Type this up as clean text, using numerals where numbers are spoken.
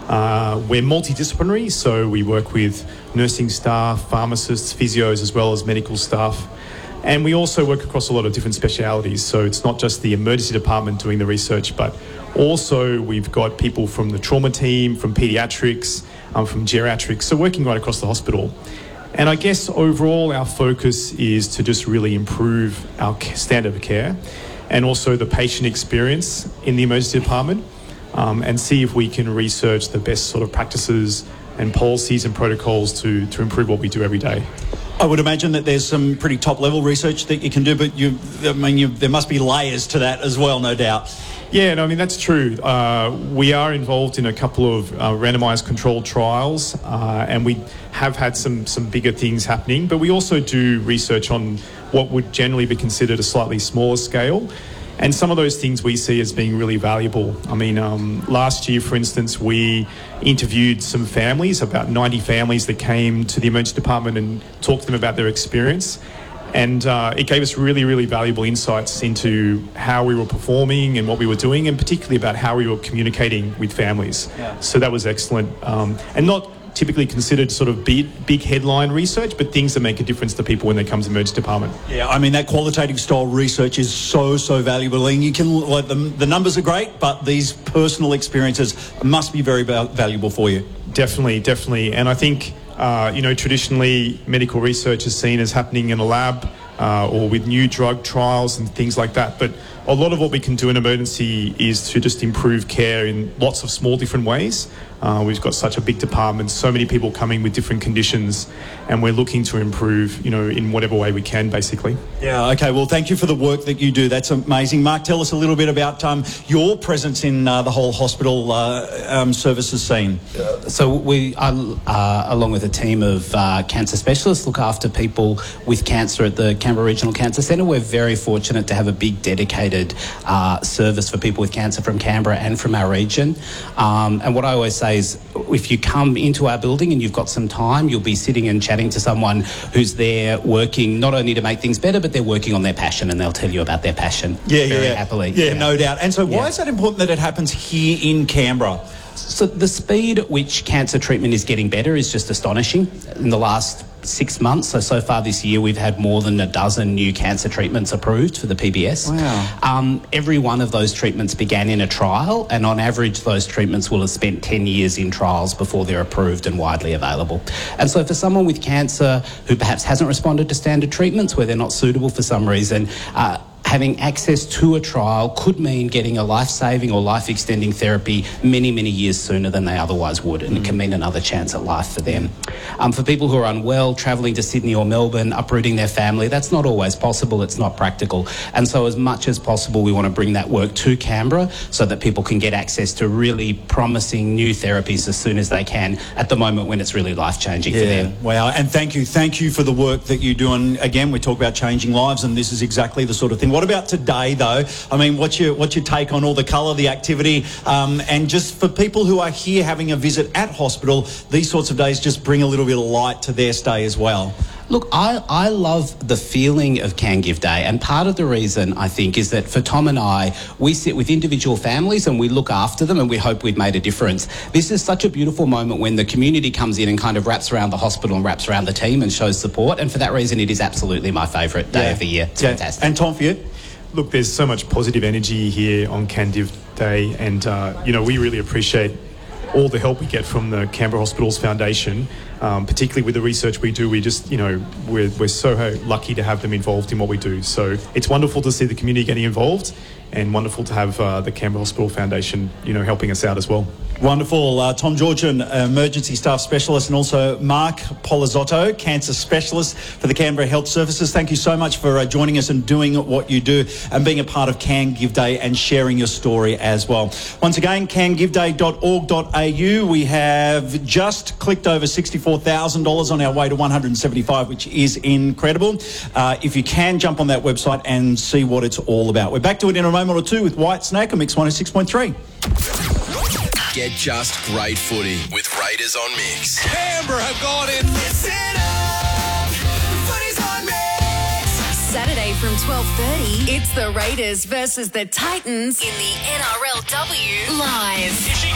We're multidisciplinary, so we work with nursing staff, pharmacists, physios, as well as medical staff. And we also work across a lot of different specialities. So it's not just the emergency department doing the research, but also we've got people from the trauma team, from paediatrics, from geriatrics, so working right across the hospital. And I guess overall our focus is to just really improve our standard of care and also the patient experience in the emergency department, and see if we can research the best sort of practices and policies and protocols to improve what we do every day. I would imagine that there's some pretty top-level research that you can do, but there must be layers to that as well, no doubt. Yeah, no, I mean, that's true. We are involved in a couple of randomised controlled trials, and we have had some bigger things happening, but we also do research on what would generally be considered a slightly smaller scale. And some of those things we see as being really valuable. I mean, last year, for instance, we interviewed some families, about 90 families that came to the emergency department and talked to them about their experience. And it gave us really, really valuable insights into how we were performing and what we were doing, and particularly about how we were communicating with families. Yeah. So that was excellent. And not typically considered sort of big headline research, but things that make a difference to people when they come to the emergency department. Yeah, I mean, that qualitative style research is so valuable. And you can, like, the numbers are great, but these personal experiences must be very valuable for you. Definitely. And I think, traditionally medical research is seen as happening in a lab or with new drug trials and things like that. But a lot of what we can do in emergency is to just improve care in lots of small different ways. We've got such a big department, so many people coming with different conditions, and we're looking to improve, in whatever way we can, basically. Yeah, okay. Well, thank you for the work that you do. That's amazing. Mark, tell us a little bit about your presence in the whole hospital services scene. So we, along with a team of cancer specialists, look after people with cancer at the Canberra Regional Cancer Centre. We're very fortunate to have a big dedicated service for people with cancer from Canberra and from our region. And what I always say is, if you come into our building and you've got some time, you'll be sitting and chatting to someone who's there working not only to make things better, but they're working on their passion, and they'll tell you about their passion very happily. Yeah, no doubt. And so why is that important that it happens here in Canberra? So the speed at which cancer treatment is getting better is just astonishing. In the last 6 months, so far this year, we've had more than a dozen new cancer treatments approved for the PBS. Wow. Every one of those treatments began in a trial, and on average, those treatments will have spent 10 years in trials before they're approved and widely available. And so for someone with cancer who perhaps hasn't responded to standard treatments, where they're not suitable for some reason, having access to a trial could mean getting a life-saving or life-extending therapy many, many years sooner than they otherwise would, and it can mean another chance at life for them. For people who are unwell, travelling to Sydney or Melbourne, uprooting their family, that's not always possible, it's not practical. And so as much as possible, we want to bring that work to Canberra so that people can get access to really promising new therapies as soon as they can, at the moment when it's really life-changing for them. Wow, and thank you for the work that you do. And again, we talk about changing lives, and this is exactly the sort of thing. What about today, though? I mean, what's your take on all the colour, the activity, and just for people who are here having a visit at hospital, these sorts of days just bring a little bit of light to their stay as well? Look, I love the feeling of Can Give Day, and part of the reason, I think, is that for Tom and I, we sit with individual families and we look after them and we hope we've made a difference. This is such a beautiful moment when the community comes in and kind of wraps around the hospital and wraps around the team and shows support, and for that reason it is absolutely my favourite day of the year. It's fantastic. And Tom, for you? Look, there's so much positive energy here on Can Give Day, and we really appreciate all the help we get from the Canberra Hospitals Foundation, particularly with the research we do. We just, we're so lucky to have them involved in what we do. So it's wonderful to see the community getting involved, and wonderful to have the Canberra Hospital Foundation, helping us out as well. Wonderful. Tom Georgian, Emergency Staff Specialist, and also Mark Polizzotto, Cancer Specialist for the Canberra Health Services. Thank you so much for joining us and doing what you do and being a part of Can Give Day and sharing your story as well. Once again, cangiveday.org.au. We have just clicked over $64,000 on our way to 175, which is incredible. If you can, jump on that website and see what it's all about. We're back to it in a moment or two with White Snake on Mix 106.3. Get just great footy with Raiders on Mix. Canberra have gone in. Listen up. Footy's on Mix. Saturday from 12:30, it's the Raiders versus the Titans in the NRLW live.